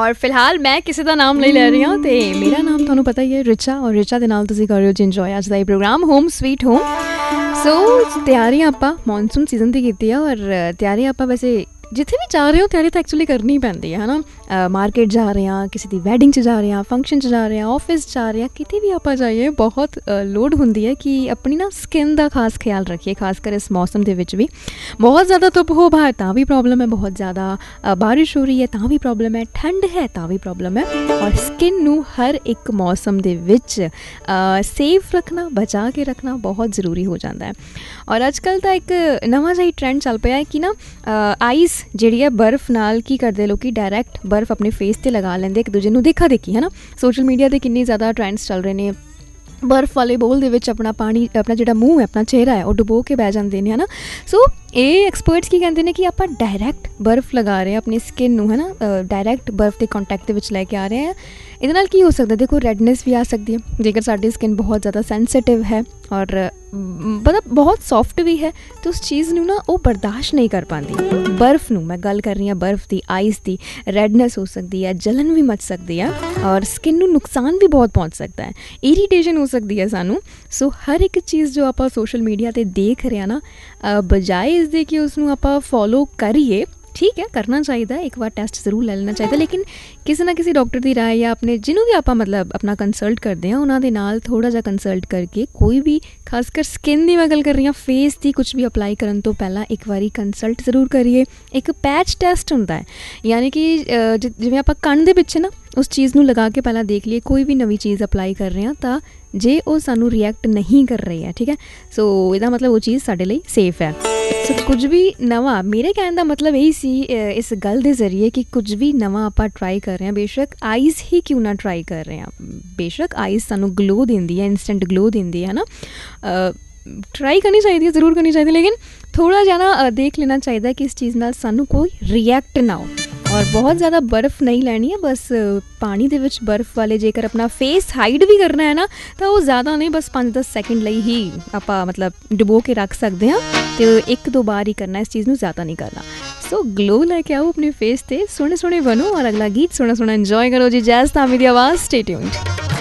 और फिलहाल मैं किसी का नाम नहीं ले रही हूँ, तो मेरा नाम ਤੁਹਾਨੂੰ पता ही है रिचा, और रिचा ਦੇ ਨਾਲ ਤੁਸੀਂ ਕਰ ਰਹੇ ਹੋ ਜੀ ਇੰਜੋਏ ਅੱਜ ਦਾ ਇਹ ਪ੍ਰੋਗਰਾਮ ਹੋਮ ਸਵੀਟ ਹੋਮ। ਸੋ ਤਿਆਰੀਆਂ ਆਪਾਂ ਮੌਨਸੂਨ ਸੀਜ਼ਨ ਦੀ ਕੀਤੀ ਆ, ਔਰ ਤਿਆਰੀਆਂ ਆਪਾਂ ਵੈਸੇ ਜਿੱਥੇ ਵੀ ਜਾ ਰਹੇ ਹੋ ਤਿਆਰੀ ਤਾਂ ਐਕਚੁਅਲੀ ਕਰਨੀ ਪੈਂਦੀ ਹੈ ਨਾ। ਮਾਰਕੀਟ ਜਾ ਰਹੇ ਹਾਂ, ਕਿਸੇ ਦੀ ਵੈਡਿੰਗ 'ਚ ਜਾ ਰਹੇ ਹਾਂ, ਫੰਕਸ਼ਨ 'ਚ ਜਾ ਰਹੇ ਹਾਂ, ਆਫਿਸ ਜਾ ਰਹੇ ਹਾਂ, ਕਿਤੇ ਵੀ ਆਪਾਂ ਜਾਈਏ ਬਹੁਤ ਲੋੜ ਹੁੰਦੀ ਹੈ ਕਿ ਆਪਣੀ ਨਾ ਸਕਿਨ ਦਾ ਖਾਸ ਖਿਆਲ ਰੱਖੀਏ, ਖਾਸ ਕਰ ਇਸ ਮੌਸਮ ਦੇ ਵਿੱਚ ਵੀ। ਬਹੁਤ ਜ਼ਿਆਦਾ ਧੁੱਪ ਹੋ ਬਾਹਰ ਤਾਂ ਵੀ ਪ੍ਰੋਬਲਮ ਹੈ, ਬਹੁਤ ਜ਼ਿਆਦਾ ਬਾਰਿਸ਼ ਹੋ ਰਹੀ ਹੈ ਤਾਂ ਵੀ ਪ੍ਰੋਬਲਮ ਹੈ, ਠੰਡ ਹੈ ਤਾਂ ਵੀ ਪ੍ਰੋਬਲਮ ਹੈ। ਔਰ ਸਕਿਨ ਨੂੰ ਹਰ ਇੱਕ ਮੌਸਮ ਦੇ ਵਿੱਚ ਸੇਫ ਰੱਖਣਾ, ਬਚਾ ਕੇ ਰੱਖਣਾ ਬਹੁਤ ਜ਼ਰੂਰੀ ਹੋ ਜਾਂਦਾ ਹੈ। ਔਰ ਅੱਜ ਕੱਲ੍ਹ ਤਾਂ ਇੱਕ ਨਵਾਂ ਜਿਹਾ ਟਰੈਂਡ ਚੱਲ ਪਿਆ ਹੈ ਕਿ ਨਾ ਆਈਸ ਜਿਹੜੀ ਹੈ ਬਰਫ਼ ਨਾਲ ਕੀ ਕਰਦੇ ਲੋਕ, ਡਾਇਰੈਕਟ ਬਰਫ਼ ਆਪਣੇ ਫੇਸ 'ਤੇ ਲਗਾ ਲੈਂਦੇ ਇੱਕ ਦੂਜੇ ਨੂੰ ਦੇਖਾ ਦੇਖੀ, ਹੈ ਨਾ। ਸੋਸ਼ਲ ਮੀਡੀਆ 'ਤੇ ਕਿੰਨੇ ਜ਼ਿਆਦਾ ਟਰੈਂਡਸ ਚੱਲ ਰਹੇ ਨੇ, ਬਰਫ਼ ਵਾਲੇ ਬੋਲ ਦੇ ਵਿੱਚ ਆਪਣਾ ਪਾਣੀ, ਆਪਣਾ ਜਿਹੜਾ ਮੂੰਹ ਹੈ, ਆਪਣਾ ਚਿਹਰਾ ਹੈ, ਉਹ ਡੁਬੋ ਕੇ ਬਹਿ ਜਾਂਦੇ ਨੇ, ਹੈ ਨਾ। ਸੋ ਇਹ ਐਕਸਪਰਟਸ ਕੀ ਕਹਿੰਦੇ ਨੇ ਕਿ ਆਪਾਂ ਡਾਇਰੈਕਟ ਬਰਫ਼ ਲਗਾ ਰਹੇ ਹਾਂ ਆਪਣੀ ਸਕਿਨ ਨੂੰ, ਹੈ ਨਾ, ਡਾਇਰੈਕਟ ਬਰਫ਼ ਦੇ ਕੰਟੈਕਟ ਦੇ ਵਿੱਚ ਲੈ ਕੇ ਆ ਰਹੇ ਹਾਂ। ਇਹਦੇ ਨਾਲ ਕੀ ਹੋ ਸਕਦਾ, ਦੇਖੋ ਰੈਡਨੈਸ ਵੀ ਆ ਸਕਦੀ ਹੈ ਜੇਕਰ ਸਾਡੀ ਸਕਿਨ ਬਹੁਤ ਜ਼ਿਆਦਾ ਸੈਂਸਿਟਿਵ ਹੈ ਔਰ ਮਤਲਬ ਬਹੁਤ ਸੌਫਟ ਵੀ ਹੈ, ਤਾਂ ਉਸ ਚੀਜ਼ ਨੂੰ ਨਾ ਉਹ ਬਰਦਾਸ਼ਤ ਨਹੀਂ ਕਰ ਪਾਉਂਦੀ। ਬਰਫ਼ ਨੂੰ ਮੈਂ ਗੱਲ ਕਰ ਰਹੀ ਹਾਂ, ਬਰਫ਼ ਦੀ, ਆਈਸ ਦੀ, ਰੈਡਨੈਸ ਹੋ ਸਕਦੀ ਹੈ, ਜਲਨ ਵੀ ਮਚ ਸਕਦੀ ਹੈ, ਔਰ ਸਕਿਨ ਨੂੰ ਨੁਕਸਾਨ ਵੀ ਬਹੁਤ ਪਹੁੰਚ ਸਕਦਾ ਹੈ, ਇਰੀਟੇਸ਼ਨ ਹੋ ਸਕਦੀ ਹੈ ਸਾਨੂੰ। ਸੋ ਹਰ ਇੱਕ ਚੀਜ਼ ਜੋ ਆਪਾਂ ਸੋਸ਼ਲ ਮੀਡੀਆ 'ਤੇ ਦੇਖ ਰਹੇ ਹਾਂ ਨਾ, ਬਜਾਏ ਇਸ ਦੇ ਕਿ ਉਸਨੂੰ ਆਪਾਂ ਫੋਲੋ ਕਰੀਏ, ਠੀਕ ਹੈ ਕਰਨਾ ਚਾਹੀਦਾ, ਇੱਕ ਵਾਰ ਟੈਸਟ ਜ਼ਰੂਰ ਲੈ ਲੈਣਾ ਚਾਹੀਦਾ, ਲੇਕਿਨ ਕਿਸੇ ਨਾ ਕਿਸੇ ਡਾਕਟਰ ਦੀ ਰਾਏ ਜਾਂ ਆਪਣੇ ਜਿਹਨੂੰ ਵੀ ਆਪਾਂ ਮਤਲਬ ਆਪਣਾ ਕੰਸਲਟ ਕਰਦੇ ਹਾਂ ਉਹਨਾਂ ਦੇ ਨਾਲ ਥੋੜ੍ਹਾ ਜਿਹਾ ਕੰਸਲਟ ਕਰਕੇ, ਕੋਈ ਵੀ ਖਾਸ ਕਰ ਸਕਿਨ ਦੀ ਮੈਂ ਗੱਲ ਕਰ ਰਹੀ ਹਾਂ, ਫੇਸ ਦੀ ਕੁਛ ਵੀ ਅਪਲਾਈ ਕਰਨ ਤੋਂ ਪਹਿਲਾਂ ਇੱਕ ਵਾਰੀ ਕੰਸਲਟ ਜ਼ਰੂਰ ਕਰੀਏ। ਇੱਕ ਪੈਚ ਟੈਸਟ ਹੁੰਦਾ ਹੈ, ਯਾਨੀ ਕਿ ਜਿਵੇਂ ਆਪਾਂ ਕੰਨ ਦੇ ਪਿੱਛੇ ਨਾ ਉਸ ਚੀਜ਼ ਨੂੰ ਲਗਾ ਕੇ ਪਹਿਲਾਂ ਦੇਖ ਲਈਏ, ਕੋਈ ਵੀ ਨਵੀਂ ਚੀਜ਼ ਅਪਲਾਈ ਕਰ ਰਹੇ ਹਾਂ ਤਾਂ ਜੇ ਉਹ ਸਾਨੂੰ ਰਿਐਕਟ ਨਹੀਂ ਕਰ ਰਹੀ ਹੈ, ਠੀਕ ਹੈ, ਸੋ ਇਹਦਾ ਮਤਲਬ ਉਹ ਚੀਜ਼ ਸਾਡੇ ਲਈ ਸੇਫ ਹੈ। ਸੋ ਕੁਝ ਵੀ ਨਵਾਂ, ਮੇਰੇ ਕਹਿਣ ਦਾ ਮਤਲਬ ਇਹੀ ਸੀ ਇਸ ਗੱਲ ਦੇ ਜ਼ਰੀਏ ਕਿ ਕੁਝ ਵੀ ਨਵਾਂ ਆਪਾਂ ਟਰਾਈ ਕਰ ਰਹੇ ਹਾਂ, ਬੇਸ਼ੱਕ ਆਈਜ਼ ਹੀ ਕਿਉਂ ਨਾ ਟਰਾਈ ਕਰ ਰਹੇ ਹਾਂ, ਬੇਸ਼ੱਕ ਆਈਜ਼ ਸਾਨੂੰ ਗਲੋ ਦਿੰਦੀ ਹੈ, ਇੰਸਟੈਂਟ ਗਲੋ ਦਿੰਦੀ ਹੈ ਨਾ, ਟਰਾਈ ਕਰਨੀ ਚਾਹੀਦੀ ਹੈ, ਜ਼ਰੂਰ ਕਰਨੀ ਚਾਹੀਦੀ, ਲੇਕਿਨ ਥੋੜ੍ਹਾ ਜਿਹਾ ਨਾ ਦੇਖ ਲੈਣਾ ਚਾਹੀਦਾ ਕਿ ਇਸ ਚੀਜ਼ ਨਾਲ ਸਾਨੂੰ ਕੋਈ ਰਿਐਕਟ ਨਾ ਹੋ। ਔਰ ਬਹੁਤ ਜ਼ਿਆਦਾ ਬਰਫ਼ ਨਹੀਂ ਲੈਣੀ ਹੈ, ਬਸ ਪਾਣੀ ਦੇ ਵਿੱਚ ਬਰਫ਼ ਵਾਲੇ ਜੇਕਰ ਆਪਣਾ ਫੇਸ ਹਾਈਡ ਵੀ ਕਰਨਾ ਹੈ ਨਾ ਤਾਂ ਉਹ ਜ਼ਿਆਦਾ ਨਹੀਂ, ਬਸ 5-10 ਸੈਕਿੰਡ ਲਈ ਹੀ ਆਪਾਂ ਮਤਲਬ ਡੁਬੋ ਕੇ ਰੱਖ ਸਕਦੇ ਹਾਂ, ਅਤੇ 1-2 ਵਾਰ ਹੀ ਕਰਨਾ, ਇਸ ਚੀਜ਼ ਨੂੰ ਜ਼ਿਆਦਾ ਨਹੀਂ ਕਰਨਾ। ਸੋ ਗਲੋ ਲੈ ਕੇ ਆਓ ਆਪਣੇ ਫੇਸ 'ਤੇ, ਸੋਹਣੇ ਸੋਹਣੇ ਬਣੋ, ਔਰ ਅਗਲਾ ਗੀਤ ਸੋਹਣਾ ਸੋਹਣਾ ਇੰਜੋਏ ਕਰੋ ਜੀ। ਜੈਜ਼ ਧਾਮੀ ਦੀ ਆਵਾਜ਼, ਸਟੇ ਟਿਊਨਡ।